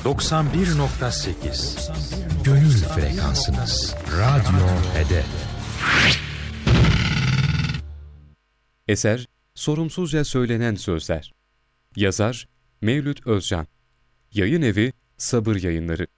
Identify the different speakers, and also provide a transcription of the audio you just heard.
Speaker 1: 91.8 Gönül frekansınız. Radyo Hedef.
Speaker 2: Eser, Sorumsuzca Söylenen Sözler. Yazar, Mevlüt Özcan. Yayın evi, Sabır Yayınları.